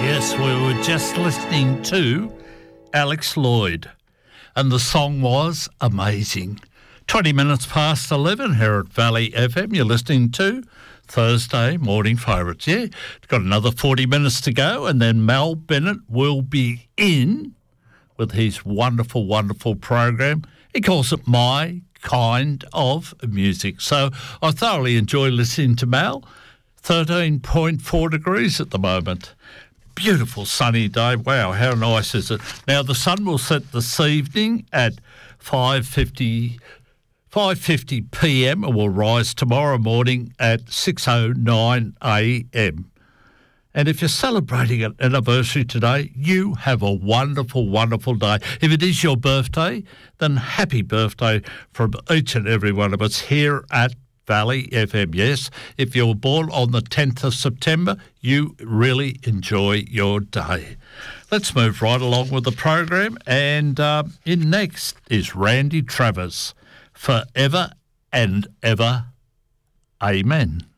Yes, we were just listening to Alex Lloyd, and the song was amazing. 20 minutes past 11 here at Valley FM. You're listening to Thursday Morning Favourites. Yeah, got another 40 minutes to go, and then Mal Bennett will be in with his wonderful, wonderful program. He calls it My Kind of Music. So I thoroughly enjoy listening to Mal. 13.4 degrees at the moment. Beautiful sunny day. Wow, how nice is it? Now, the sun will set this evening at 5:50 p.m. and will rise tomorrow morning at 6:09 a.m. And if you're celebrating an anniversary today, you have a wonderful, wonderful day. If it is your birthday, then happy birthday from each and every one of us here at Valley FM. Yes, if you were born on the 10th of September, you really enjoy your day. Let's move right along with the program. And in next is Randy Travers, Forever and Ever. Amen.